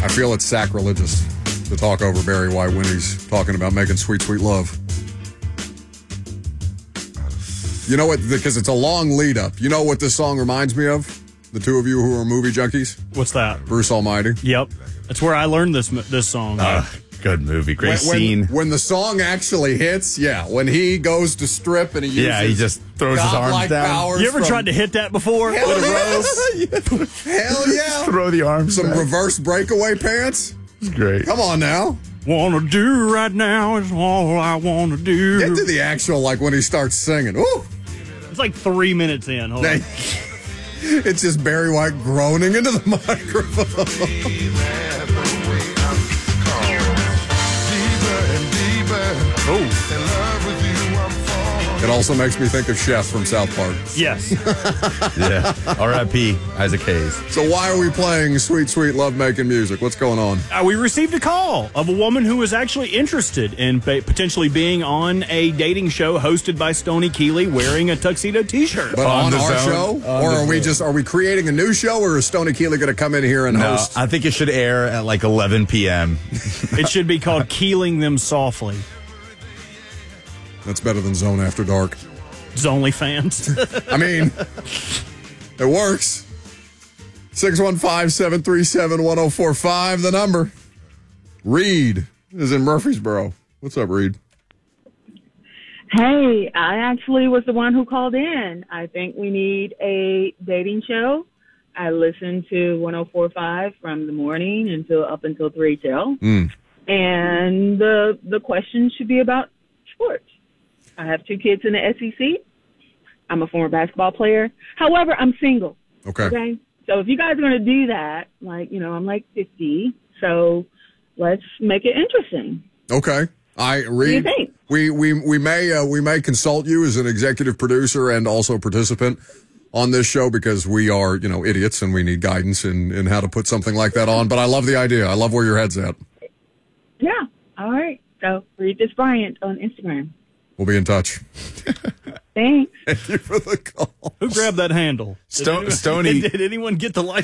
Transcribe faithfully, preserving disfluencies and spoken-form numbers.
I feel it's sacrilegious to talk over Barry White when he's talking about making sweet, sweet love. You know what? Because it's a long lead up. You know what this song reminds me of? The two of you who are movie junkies? What's that? Bruce Almighty. Yep. That's where I learned this this song. Uh, good movie. Great when, scene. When, when the song actually hits, yeah. When he goes to strip and he uses yeah, he just throws his arms down. You ever from, tried to hit that before? Hell yeah. Hell yeah. Throw the arms Some back. reverse breakaway pants? It's great. Come on now. Wanna do right now is all I wanna do. Get to the actual, like, when he starts singing. Woo! It's like three minutes in. Hold on. It's just Barry White groaning into the microphone. Oh. It also makes me think of Chef from South Park. Yes. Yeah. R I P Isaac Hayes. So why are we playing sweet, sweet love-making music? What's going on? Uh, we received a call of a woman who was actually interested in ba- potentially being on a dating show hosted by Stoney Keeley wearing a tuxedo T-shirt. But on, On the our zone. show? On Or the are we zone. just, are we creating a new show, or is Stoney Keeley going to come in here and No, host? I think it should air at like eleven p.m. It should be called Keeling Them Softly. That's better than Zone After Dark. It's only fans. I mean, it works. six one five, seven three seven, one oh four five, the number. Reed is in Murfreesboro. What's up, Reed? Hey, I actually was the one who called in. I think we need a dating show. I listen to one oh four point five from the morning until up until three till. Mm. And the the question should be about sports. I have two kids in the S E C. I'm a former basketball player. However, I'm single. Okay. Okay. So if you guys are going to do that, like, you know, I'm like fifty. So let's make it interesting. Okay. I Reed. What do you think? We we we may uh, we may consult you as an executive producer and also participant on this show, because we are, you know, idiots and we need guidance in, in how to put something like that on. But I love the idea. I love where your head's at. Yeah. All right. So read this Bryant on Instagram. We'll be in touch. Thanks. Thank you for the call. Who grabbed that handle? Did Sto- anyone- Stoney- Did anyone get the license?